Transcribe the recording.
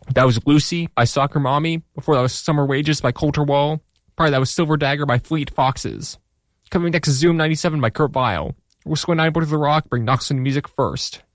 That was Lucy by Soccer Mommy. Before that was Summer Wages by Coulter Wall. Prior that was Silver Dagger by Fleet Foxes. Coming next is Zoom 97 by Kurt Vile. We'll go 9 to the Rock, bring Knoxville music first.